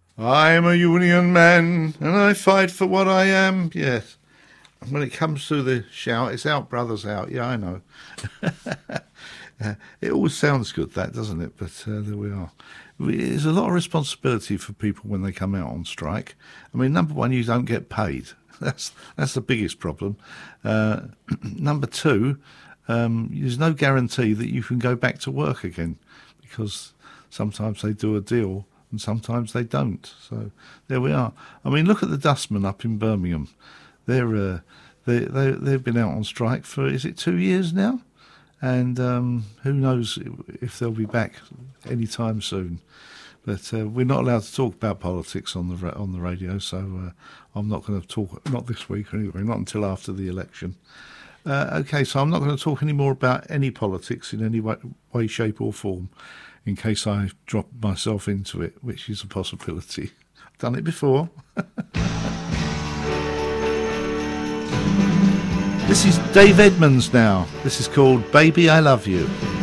I'm a union man and I fight for what I am. Yes. When it comes to the shout, it's out, brothers, out. Yeah, I know. It always sounds good, that, doesn't it? But there we are. There's a lot of responsibility for people when they come out on strike. I mean, number one, you don't get paid. That's the biggest problem. Number two, there's no guarantee that you can go back to work again, because sometimes they do a deal and sometimes they don't. So there we are. I mean, look at the dustmen up in Birmingham. They've been out on strike for, is it 2 years now? And who knows if they'll be back anytime soon. But we're not allowed to talk about politics on the radio, so I'm not going to talk, not this week anyway, not until after the election. Okay, so I'm not going to talk any more about any politics in any way, shape or form, in case I drop myself into it, which is a possibility. I've done it before. This is Dave Edmunds now. This is called Baby I Love You.